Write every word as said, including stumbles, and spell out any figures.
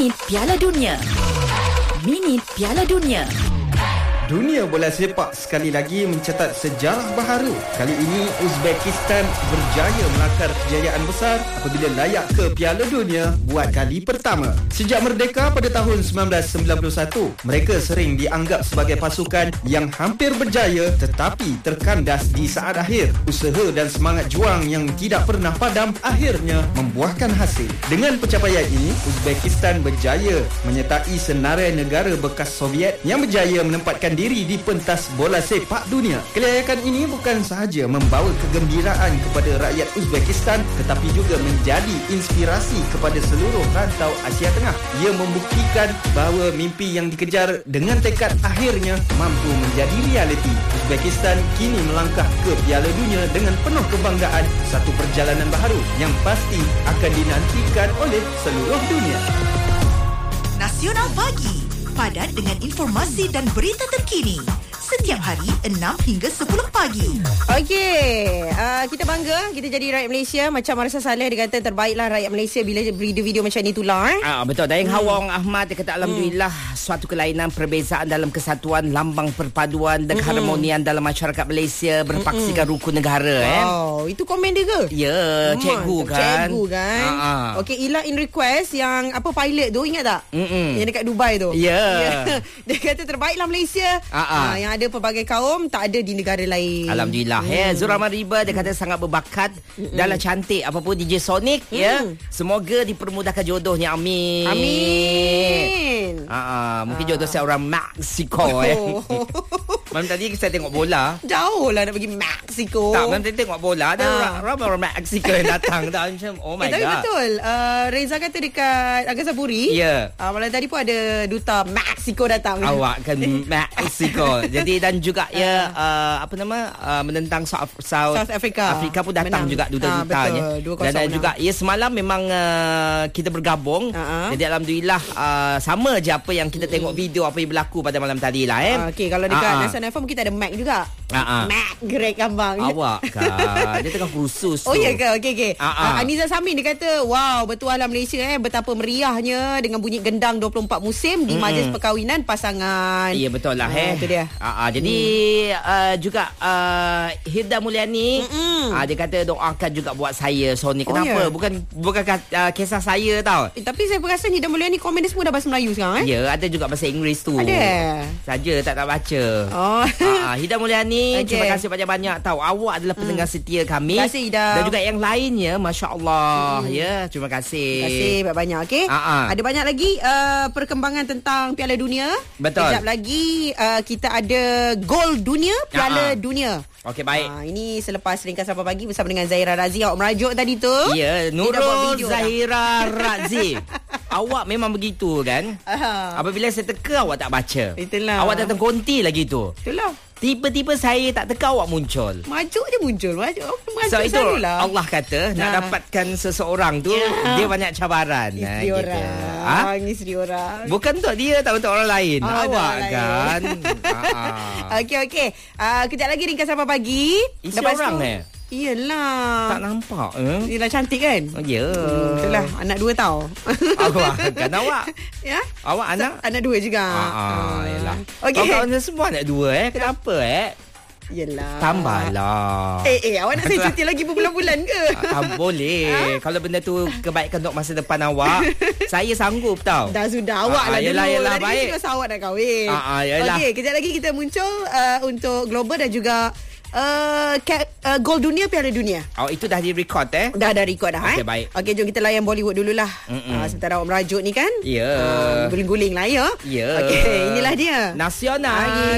Minit Piala Dunia. Minit Piala Dunia. Dunia bola sepak sekali lagi mencatat sejarah baharu. Kali ini Uzbekistan berjaya melakar kejayaan besar apabila layak ke Piala Dunia buat kali pertama. Sejak merdeka pada tahun sembilan belas sembilan puluh satu, mereka sering dianggap sebagai pasukan yang hampir berjaya tetapi terkandas di saat akhir. Usaha dan semangat juang yang tidak pernah padam akhirnya membuahkan hasil. Dengan pencapaian ini, Uzbekistan berjaya menyertai senarai negara bekas Soviet yang berjaya menempatkan diri di pentas bola sepak dunia. Kelayakan ini bukan sahaja membawa kegembiraan kepada rakyat Uzbekistan tetapi juga menjadi inspirasi kepada seluruh rantau Asia Tengah. Ia membuktikan bahawa mimpi yang dikejar dengan tekad akhirnya mampu menjadi realiti. Uzbekistan kini melangkah ke Piala Dunia dengan penuh kebanggaan, satu perjalanan baharu yang pasti akan dinantikan oleh seluruh dunia. Nasional Pagi, padat dengan informasi dan berita terkini. Setiap hari enam hingga sepuluh pagi. Okey, uh, kita bangga kita jadi rakyat Malaysia. Macam Marisa Saleh dia kata terbaiklah rakyat Malaysia bila video-video macam ni tular. Eh? Ah, betul. Dayang hmm. Hawang Ahmad dia kata alhamdulillah hmm. suatu kelainan perbezaan dalam kesatuan, lambang perpaduan dan hmm. keharmonian dalam masyarakat Malaysia berpaksikan hmm. rukun negara. Wow, eh? Itu komen dia ke? Ya, hmm. cikgu kan. Cikgu kan. Ah, ah. Okey, Ila in request yang apa pilot tu ingat tak? Mm-mm. Yang dekat Dubai tu. Ya. Yeah. Dia kata terbaiklah Malaysia. Ah, ah. Ah, yang ada pelbagai kaum tak ada di negara lain. Alhamdulillah. Hmm. Ya, Zura Mariba dia kata sangat berbakat hmm. dalam cantik apapun D J Sonic hmm. ya. Semoga dipermudahkan jodohnya. Amin. Amin. Ah, ah. mungkin ah. jodoh saya orang Mexico oh. eh. Malam tadi saya tengok bola. Jauh lah nak pergi Mexico. Tak, malam tadi tengok bola ada ah. orang orang Mexico yang datang tak macam oh my eh, tapi god. Tapi betul. Uh, Reza kata dekat Agasapuri. Ya. Yeah. Uh, malam tadi pun ada duta Mexico datang. Awak kan Mexico. Jadi dan juga ya uh, apa nama uh, menentang South, South, South Africa. Afrika pun datang menang. Juga duta-dutanya. Ha, dan, dan juga ya semalam memang uh, kita bergabung. Uh-huh. Jadi alhamdulillah uh, sama je apa yang kita tengok video apa yang berlaku pada malam tadi lah eh. Uh, Okey, kalau dekat uh-huh. National F M kita ada Mac juga. Uh-huh. Mac Greg abang. Awak kan dia tengah kursus tu. Oh ya ke? Okey okey. Uh-huh. Uh, Aniza Samin dia kata, "Wow, bertuahlah Malaysia eh betapa meriahnya dengan bunyi gendang dua puluh empat musim di mm-hmm. majlis perkahwinan pasangan." Ya betul lah uh, eh. Itu dia. Uh-huh. Jadi mm. uh, juga uh, Hilda Mulyani uh, dia kata doakan juga buat saya Sony. Kenapa? Oh, yeah. Bukan bukan uh, kisah saya tau. Eh, tapi saya perasan Hilda Mulyani komen dia semua dah bahasa Melayu sekarang eh. Ya, ada juga bahasa Inggeris tu. Ada. Saja tak nak baca. Oh. Uh, Hilda Mulyani, okay. Terima kasih banyak-banyak tahu. Awak adalah pendengar mm. setia kami. Terima kasih Hilda. Dan juga yang lainnya, masya-Allah. Mm. Ya, terima kasih. Terima kasih banyak-banyak. Okey. Uh-huh. Ada banyak lagi uh, perkembangan tentang Piala Dunia. Betul. Sekejap lagi uh, kita ada gol dunia, Piala uh-huh. Dunia. Okey, baik. Ha, ini selepas ringkasan apa pagi bersama dengan Zahira Razi. Awak merajuk tadi tu. Ya, Nurul Zahira Razi. Awak memang begitu kan? Uh-huh. Apabila saya teka awak tak baca. Itulah. Awak datang konti lagi tu. Itulah. Tiba-tiba saya tak teka awak muncul. Majuk je muncul. Majuk, majuk so, itu selalulah. Allah kata nak nah. dapatkan seseorang tu yeah. dia banyak cabaran. Isteri nah, orang. Gitu. Ha? Isteri orang. Bukan untuk dia, tak untuk orang lain. Oh, awak kan. Okey okey. Uh, kejap lagi ringkasan apa pagi. Isteri Lepas orang tu, eh? Iyalah. Tak nampak eh? Yelah cantik kan? Oh, ya. Hmm, itulah anak dua tau. Awak kan awak. Ya? Awak anak? So, anak dua juga. Ah, ah, yalah. Okey. Kawan-kawan semua anak dua eh. Kenapa eh? Yelah. Tambahlah. Eh eh awak nak saya cuti lagi berbulan-bulan ke? Ah, boleh. Ha? Kalau benda tu kebaikan untuk masa depan awak, saya sanggup tau. Dah sudah awak ah, lah yelah, dulu. Yelah, Tadi baik. kita awak nak kahwin. Ah, ah, okey, kejap lagi kita muncul uh, untuk global dan juga Uh, ke, uh, gol dunia Piala Dunia. Oh, itu dah di record eh? Dah dah record dah. Okey, eh? baik. Okey, jom kita layan Bollywood dululah. Uh, sementara awak merajuk ni kan? Ya. Yeah. Uh, guling-guling lah ya. Ya. Yeah. Okey, inilah dia. Nasional.